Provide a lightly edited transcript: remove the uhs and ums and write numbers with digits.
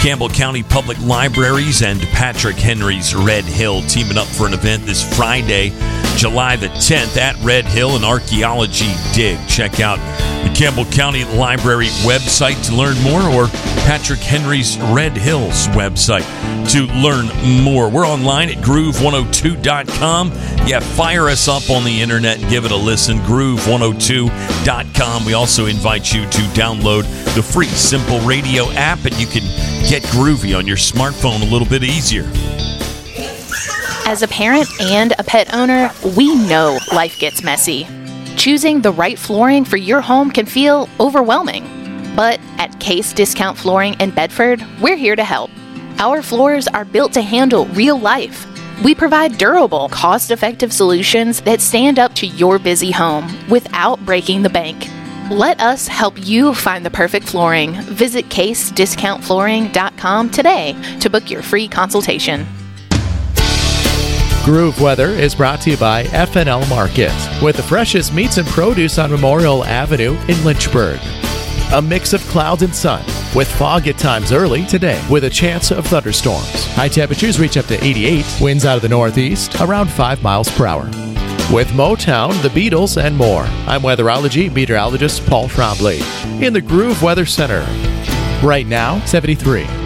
Campbell County Public Libraries and Patrick Henry's Red Hill teaming up for an event this Friday, July the 10th at Red Hill, an archaeology dig. Check out the Campbell County Library website to learn more, or Patrick Henry's Red Hills website to learn more. We're online at groove102.com. Yeah, fire us up on the internet and give it a listen, groove102.com. We also invite you to download the free Simple Radio app, and you can get groovy on your smartphone a little bit easier. As a parent and a pet owner, we know life gets messy. Choosing the right flooring for your home can feel overwhelming. But at Case Discount Flooring in Bedford, we're here to help. Our floors are built to handle real life. We provide durable, cost-effective solutions that stand up to your busy home without breaking the bank. Let us help you find the perfect flooring. Visit CaseDiscountFlooring.com today to book your free consultation. Groove Weather is brought to you by FNL Market, with the freshest meats and produce on Memorial Avenue in Lynchburg. A mix of clouds and sun, with fog at times early today, with a chance of thunderstorms. High temperatures reach up to 88, winds out of the northeast, around 5 miles per hour. With Motown, the Beatles, and more, I'm weatherology meteorologist Paul Trombley in the Groove Weather Center. Right now, 73.